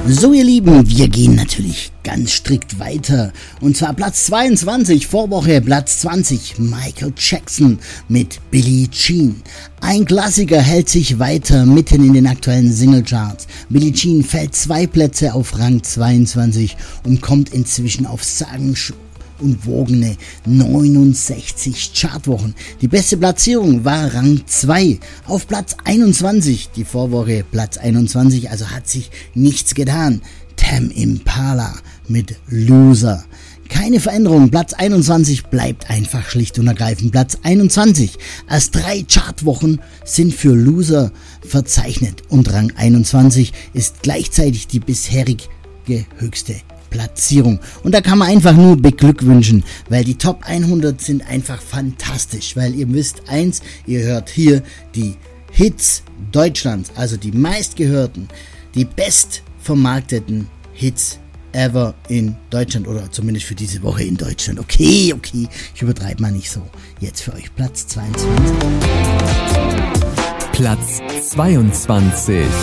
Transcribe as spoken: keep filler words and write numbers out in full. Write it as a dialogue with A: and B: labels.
A: So ihr Lieben, wir gehen natürlich ganz strikt weiter. Und zwar Platz zweiundzwanzig, Vorwoche Platz zwanzig, Michael Jackson mit Billie Jean. Ein Klassiker hält sich weiter mitten in den aktuellen Singlecharts. Billie Jean fällt zwei Plätze auf Rang zweiundzwanzig und kommt inzwischen auf sagenumwogene und wogene neunundsechzig Chartwochen. Die beste Platzierung war Rang zwei auf Platz einundzwanzig, die Vorwoche Platz einundzwanzig, also hat sich nichts getan. Tame Impala mit Loser. Keine Veränderung, Platz einundzwanzig bleibt einfach schlicht und ergreifend Platz einundzwanzig. Erst drei Chartwochen sind für Loser verzeichnet und Rang einundzwanzig ist gleichzeitig die bisherige höchste Platzierung. Und da kann man einfach nur beglückwünschen, weil die Top hundert sind einfach fantastisch, weil ihr wisst eins, ihr hört hier die Hits Deutschlands, also die meistgehörten, die bestvermarkteten Hits ever in Deutschland oder zumindest für diese Woche in Deutschland. Okay, okay, ich übertreibe mal nicht so. Jetzt für euch Platz zweiundzwanzig.
B: Platz zweiundzwanzig.